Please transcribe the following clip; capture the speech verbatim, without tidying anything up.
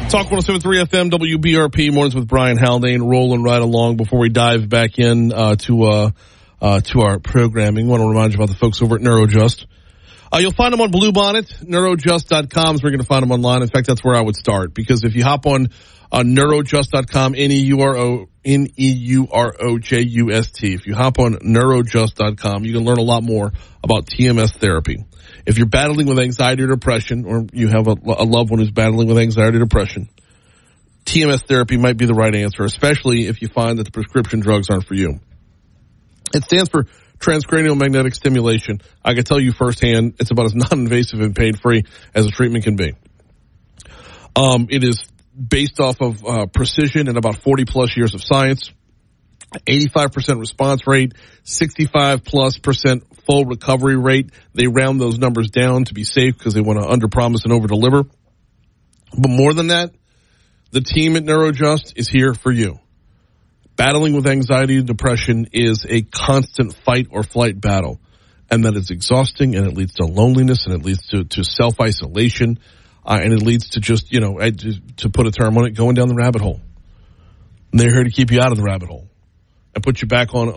Talk one oh seven point three F M, W B R P, mornings with Brian Haldane, rolling right along. Before we dive back in uh, to uh, uh, to our programming, I want to remind you about the folks over at NeuroJust. Uh, you'll find them on Bluebonnet. Neurojust dot com is where you're going to find them online. In fact, that's where I would start, because if you hop on uh, Neurojust dot com, N E U R O, N E U R O J U S T, if you hop on Neurojust dot com, you can learn a lot more about T M S therapy. If you're battling with anxiety or depression, or you have a, a loved one who's battling with anxiety or depression, T M S therapy might be the right answer, especially if you find that the prescription drugs aren't for you. It stands for transcranial magnetic stimulation. I can tell you firsthand, it's about as non-invasive and pain-free as a treatment can be. Um, it is based off of uh, precision and about forty plus years of science. eighty-five percent response rate, sixty-five plus percent full recovery rate. They round those numbers down to be safe because they want to underpromise and overdeliver. But more than that, the team at NeuroJust is here for you. Battling with anxiety and depression is a constant fight or flight battle, and that is exhausting, and it leads to loneliness, and it leads to, to self-isolation, uh, and it leads to just, you know, to put a term on it, going down the rabbit hole. And they're here to keep you out of the rabbit hole and put you back on